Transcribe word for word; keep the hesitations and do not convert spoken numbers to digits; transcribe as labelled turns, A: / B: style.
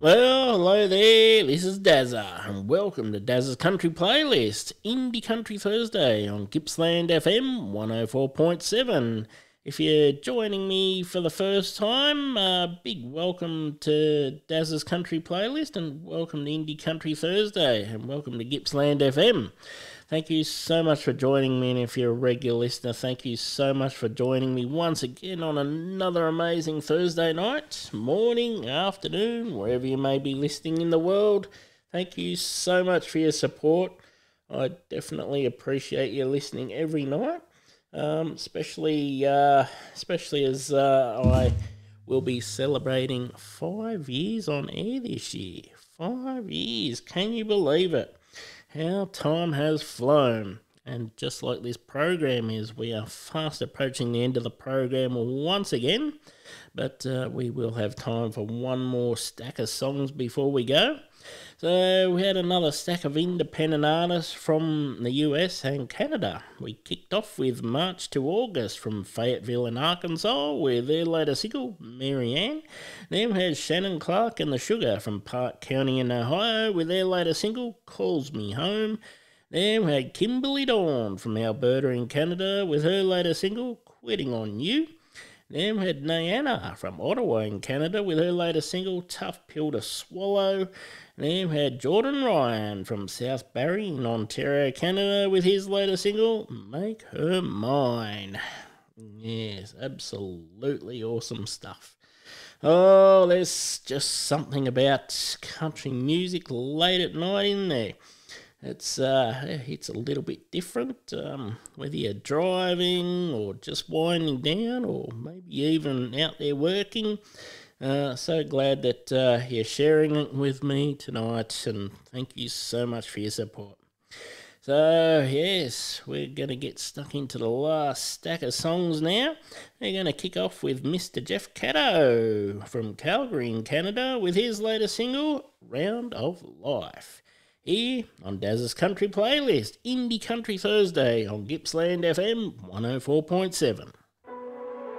A: Well, hello there, this is Dazza, and welcome to Dazza's Country Playlist, Indie Country Thursday on Gippsland F M one oh four point seven. If you're joining me for the first time, a uh, big welcome to Dazza's Country Playlist, and welcome to Indie Country Thursday, and welcome to Gippsland F M. Thank you so much for joining me, and if you're a regular listener, thank you so much for joining me once again on another amazing Thursday night, morning, afternoon, wherever you may be listening in the world. Thank you so much for your support. I definitely appreciate you listening every night, um, especially uh, especially as uh, I will be celebrating five years on air this year. Five years, can you believe it? How time has flown, and just like this program is, we are fast approaching the end of the program once again, but uh, we will have time for one more stack of songs before we go. So we had another stack of independent artists from the U S and Canada. We kicked off with March to August from Fayetteville in Arkansas with their latest single, Marianne. Then we had Shannon Clark and the Sugar from Park County in Ohio with their latest single, Calls Me Home. Then we had Kimberly Dawn from Alberta in Canada with her latest single, Quitting on You. Then we had Niana from Ottawa in Canada with her latest single, Tough Pill to Swallow. Then we had Jordan Ryan from South Barrie in Ontario, Canada with his latest single, Make Her Mine. Yes, absolutely awesome stuff. Oh, there's just something about country music late at night in there. It's uh, it's a little bit different, um, whether you're driving or just winding down or maybe even out there working. Uh, so glad that uh, you're sharing it with me tonight, and thank you so much for your support. So, yes, we're going to get stuck into the last stack of songs now. We're going to kick off with Mister Jeff Caddo from Calgary in Canada with his latest single, Round of Life. Here on Dazza's Country Playlist, Indie Country Thursday on Gippsland F M one oh four point seven.